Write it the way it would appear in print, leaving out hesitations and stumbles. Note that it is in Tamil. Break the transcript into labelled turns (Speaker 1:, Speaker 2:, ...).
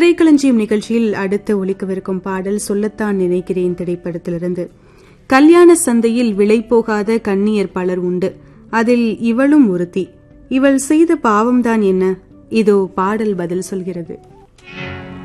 Speaker 1: திரைக்களஞ்சியம் நிகழ்ச்சியில் அடுத்து ஒலிக்கவிருக்கும் பாடல் சொல்லத்தான் நினைக்கிறேன் திரைப்படத்திலிருந்து. கல்யாண சந்தையில் விலை போகாத கன்னியர் பலர் உண்டு, அதில் இவளும் ஒருத்தி. இவள் செய்த பாவம்தான் என்ன? இதோ பாடல் பதில் சொல்கிறது.